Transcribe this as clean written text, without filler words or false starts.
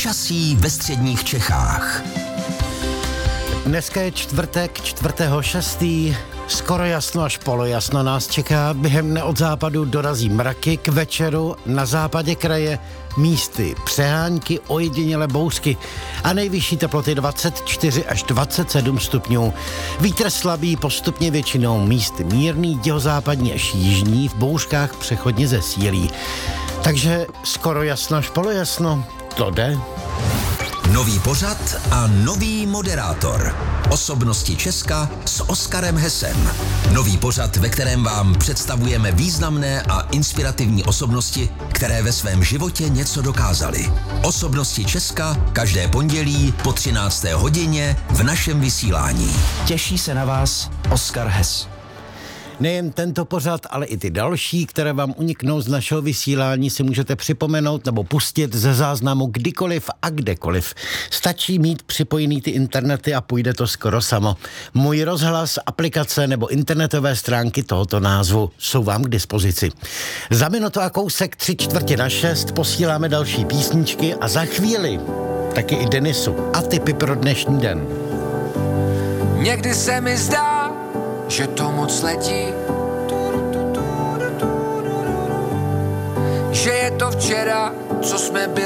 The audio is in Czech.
Počasí ve středních Čechách. Dneska je čtvrtek, 4.6. Skoro jasno až polojasno nás čeká. Během dne od západu dorazí mraky, k večeru na západě kraje místy přehánky, ojedinělé bouřky a nejvyšší teploty 24 až 27 stupňů. Vítr slabý, postupně většinou místy mírný, jihozápadní až jižní, v bouřkách přechodně zesílí. Takže skoro jasno až polojasno, to jde. Nový pořad a nový moderátor. Osobnosti Česka s Oskarem Hessem. Nový pořad, ve kterém vám představujeme významné a inspirativní osobnosti, které ve svém životě něco dokázaly. Osobnosti Česka každé pondělí po 13. hodině v našem vysílání. Těší se na vás Oskar Hess. Nejen tento pořad, ale i ty další, které vám uniknou z našeho vysílání, si můžete připomenout nebo pustit ze záznamu kdykoliv a kdekoliv. Stačí mít připojený ty internety a půjde to skoro samo. Můj rozhlas, aplikace nebo internetové stránky tohoto názvu jsou vám k dispozici. Za minutu a kousek 5:45 posíláme další písničky a za chvíli taky i Denisu a tipy pro dnešní den. Někdy se mi zdá, že to moc letí, že je to včera, co jsme byli.